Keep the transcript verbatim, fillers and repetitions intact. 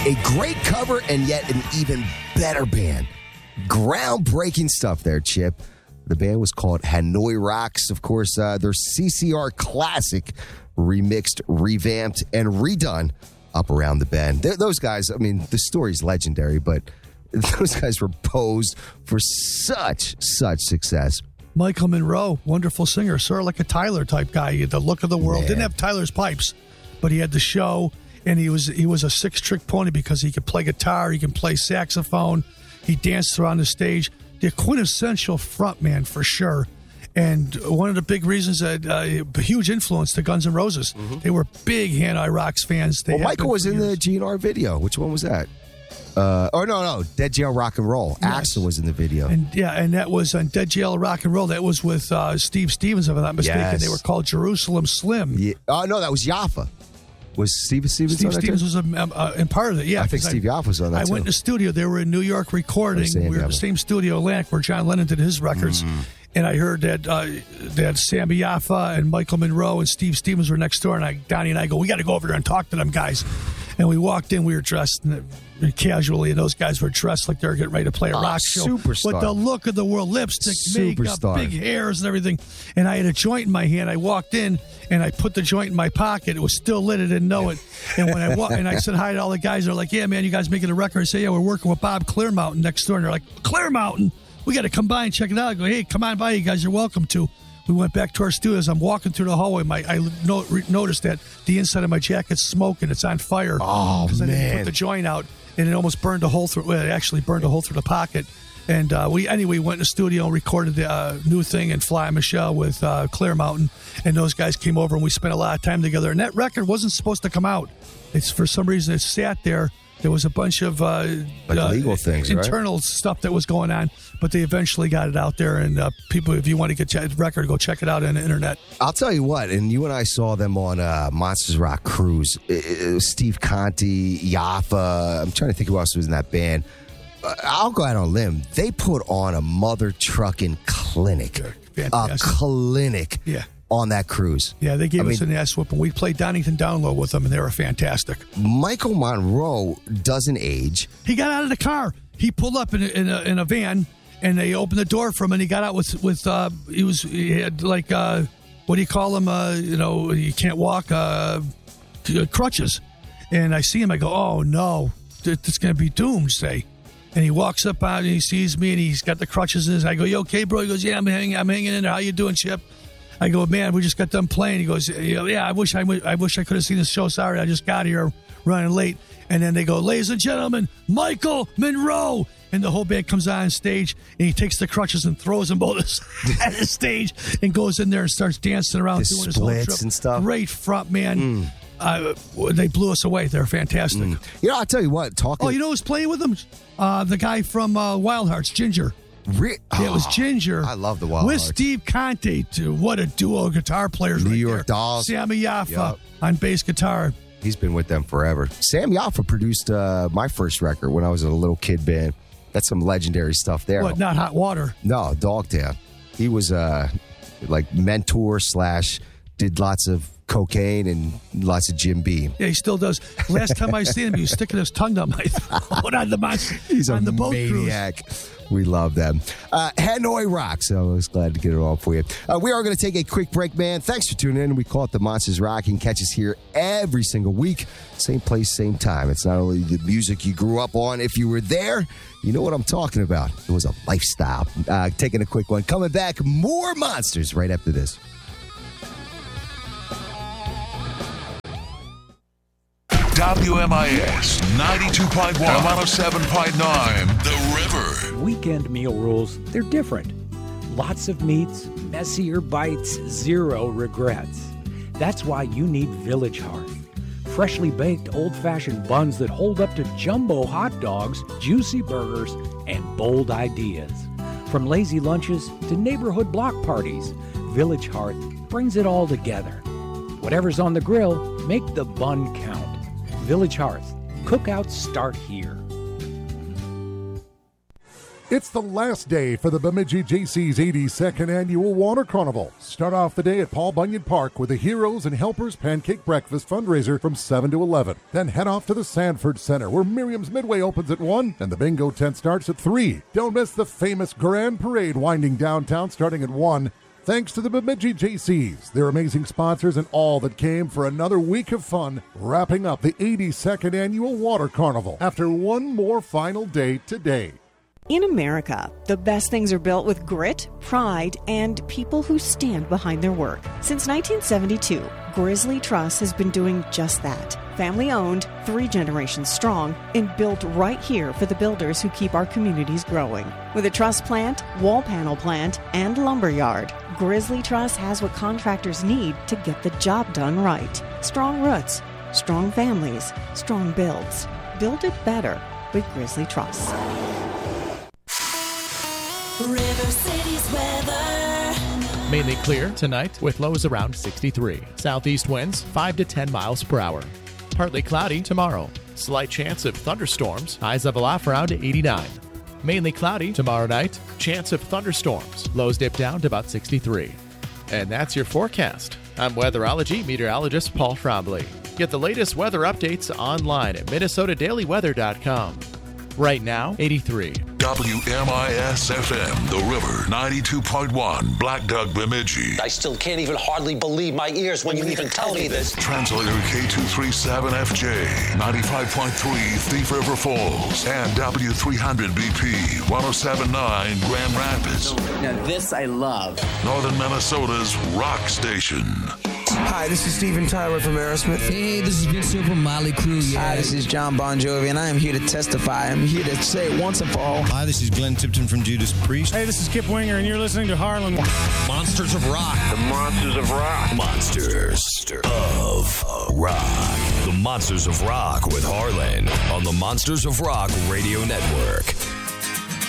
A great cover and yet an even better band. Groundbreaking stuff there, Chip. The band was called Hanoi Rocks. Of course, uh, their C C R classic remixed, revamped, and redone Up Around the Bend. They're, those guys, I mean, the story's legendary, but those guys were posed for such, such success. Michael Monroe, wonderful singer, sort of like a Tyler type guy. He had the look of the world. Man. Didn't have Tyler's pipes, but he had the show, and he was he was a six-trick pony because he could play guitar, he can play saxophone, he danced around the stage. The quintessential frontman for sure. And one of the big reasons that uh, a huge influence to Guns N' Roses. Mm-hmm. They were big Hanoi Rocks fans. They well, Michael was in years. the G N R video. Which one was that? Uh, oh, no, no. Dead Jail Rock and Roll. Yes. Axl was in the video. And yeah, and that was on Dead Jail Rock and Roll. That was with uh, Steve Stevens, if I'm not mistaken. Yes. They were called Jerusalem Slim. Yeah. Oh, no, that was Yaffa. Was Steve Stevens Steve on that Stevens too? was a, uh, in part of it, yeah. I think Steve Yaffa was on that I too. went in the studio. They were in New York recording. We were in the same studio, Atlantic, where John Lennon did his records. Mm-hmm. And I heard that uh, that Sammy Yaffa and Michael Monroe and Steve Stevens were next door. And I, Donnie and I go, we got to go over there and talk to them guys. And we walked in. We were dressed casually, and those guys were dressed like they were getting ready to play a oh, rock show. Superstar. With the look of the world, lipstick, Superstar. makeup, big hairs, and everything. And I had a joint in my hand. I walked in, and I put the joint in my pocket. It was still lit. I didn't know it. And when I walked, and I said hi to all the guys. They're like, "Yeah, man, you guys making a record?" I say, "Yeah, we're working with Bob Clearmountain next door." And they're like, "Clearmountain? We got to come by and check it out." I go, "Hey, come on by. You guys are welcome to." We went back to our studios. I'm walking through the hallway. My I no, re, noticed that the inside of my jacket's smoking. It's on fire. Oh, because I man. didn't put the joint out, and it almost burned a hole through. Well, it actually burned a hole through the pocket. And uh, we anyway went in the studio and recorded the uh, new thing in Fly Michelle with uh, Clearmountain, and those guys came over and we spent a lot of time together. And that record wasn't supposed to come out. It's for some reason it sat there. There was a bunch of uh, like uh, legal things, internal right? stuff that was going on, but they eventually got it out there. And uh, people, if you want to get the record, go check it out on the internet. I'll tell you what, and you and I saw them on uh, Monsters Rock Cruise. It, it was Steve Conte, Yaffa. I'm trying to think who else was in that band. Uh, I'll go out on a limb. They put on a mother trucking clinic, Fantastic. a clinic. Yeah. On that cruise. Yeah, they gave I us mean, an ass whooping. We played Donington Down Low with them, and they were fantastic. Michael Monroe doesn't age. He got out of the car. He pulled up in a, in a, in a van, and they opened the door for him, and he got out with, with uh, he was, he had like, uh, what do you call them? Uh, you know, you can't walk, uh, crutches. And I see him, I go, oh, no, it's going to be doomsday. And he walks up out, and he sees me, and he's got the crutches in his. I go, you okay, bro? He goes, yeah, I'm hanging, I'm hanging in there. How you doing, Chip? I go, man, we just got done playing. He goes, yeah, I wish I, w- I wish I could have seen this show. Sorry, I just got here running late. And then they go, ladies and gentlemen, Michael Monroe. And the whole band comes on stage, and he takes the crutches and throws them both at the stage and goes in there and starts dancing around, the doing his whole trip. And stuff. Great front man. Mm. Uh, they blew us away. They're fantastic. Mm. You know, I'll tell you what. Talking. Oh, you know who's playing with them? Uh, the guy from uh, Wild Hearts, Ginger. Re- yeah, it was Ginger. I love the Wild with Hearts. Steve Conte, too. What a duo of guitar players. New right York there. Dolls. Sammy Yaffa yep. on bass guitar. He's been with them forever. Sam Yaffa produced uh, my first record when I was in a little kid band. That's some legendary stuff there. What, not Hot Water? No, Dogtown. He was uh, like mentor slash did lots of cocaine and lots of Jim Beam. Yeah, he still does. Last time I seen him, he was sticking his tongue down my throat on the, mon- He's on a the boat maniac. cruise. We love them. Uh, Hanoi Rocks. I was glad to get it all for you. Uh, we are going to take a quick break, man. Thanks for tuning in. We call it the Monsters Rock. You can catch us here every single week. Same place, same time. It's not only the music you grew up on. If you were there, you know what I'm talking about. It was a lifestyle. Uh, taking a quick one. Coming back, more Monsters right after this. W M I S ninety-two point one, one oh seven point nine, The River. Weekend meal rules, they're different. Lots of meats, messier bites, zero regrets. That's why you need Village Hearth. Freshly baked old-fashioned buns that hold up to jumbo hot dogs, juicy burgers, and bold ideas. From lazy lunches to neighborhood block parties, Village Hearth brings it all together. Whatever's on the grill, make the bun count. Village Hearth. Cookouts start here. It's the last day for the Bemidji J C's eighty-second Annual Water Carnival. Start off the day at Paul Bunyan Park with the Heroes and Helpers Pancake Breakfast fundraiser from seven to eleven. Then head off to the Sanford Center where Miriam's Midway opens at one and the bingo tent starts at three. Don't miss the famous Grand Parade winding downtown starting at one. Thanks to the Bemidji J C's, their amazing sponsors, and all that came for another week of fun, wrapping up the eighty-second Annual Water Carnival after one more final day today. In America, the best things are built with grit, pride, and people who stand behind their work. Since nineteen seventy-two, Grizzly Truss has been doing just that. Family owned, three generations strong, and built right here for the builders who keep our communities growing. With a truss plant, wall panel plant, and lumber yard, Grizzly Truss has what contractors need to get the job done right. Strong roots, strong families, strong builds. Build it better with Grizzly Truss. River City's weather. Mainly clear tonight with lows around sixty-three. Southeast winds five to ten miles per hour. Partly cloudy tomorrow. Slight chance of thunderstorms. Highs level off around eighty-nine. Mainly cloudy tomorrow night. Chance of thunderstorms. Lows dip down to about sixty-three. And that's your forecast. I'm weatherology meteorologist Paul Trombley. Get the latest weather updates online at minnesota daily weather dot com. Right now, eighty-three. W M I S F M, The River, ninety-two point one, Black Duck, Bemidji. I still can't even hardly believe my ears when you even tell me this. Translator K two thirty-seven F J, ninety-five point three, Thief River Falls, and W three hundred B P, one oh seven point nine, Grand Rapids. Now this I love. Northern Minnesota's rock station. Hi, this is Steven Tyler from Aerosmith. Hey, this is Vince from Motley Crue. Yeah. Hi, this is John Bon Jovi, and I am here to testify. I'm here to say it once and for all. Hi, this is Glenn Tipton from Judas Priest. Hey, this is Kip Winger, and you're listening to Harlan. Monsters of Rock. The Monsters of Rock. Monsters of Rock. The Monsters of Rock with Harlan on the Monsters of Rock Radio Network.